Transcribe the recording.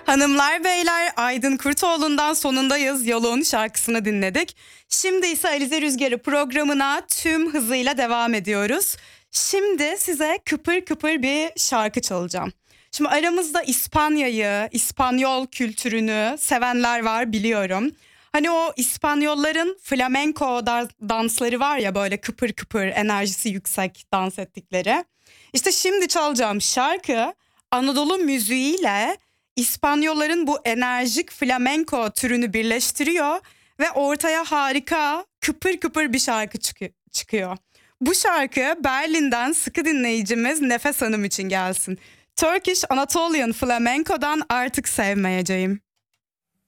Hanımlar beyler, Aydın Kurtoğlu'ndan Sonundayız Yolun şarkısını dinledik. Şimdi ise Alize Rüzgarı programına tüm hızıyla devam ediyoruz. Şimdi size kıpır kıpır bir şarkı çalacağım. Şimdi aramızda İspanya'yı, İspanyol kültürünü sevenler var biliyorum. Hani o İspanyolların flamenco dansları var ya, böyle kıpır kıpır enerjisi yüksek dans ettikleri. İşte şimdi çalacağım şarkı Anadolu müziğiyle İspanyolların bu enerjik flamenco türünü birleştiriyor ve ortaya harika kıpır kıpır bir şarkı çıkıyor. Bu şarkı Berlin'den sıkı dinleyicimiz Nefes Hanım için gelsin. Turkish Anatolian Flamenco'dan Artık Sevmeyeceğim.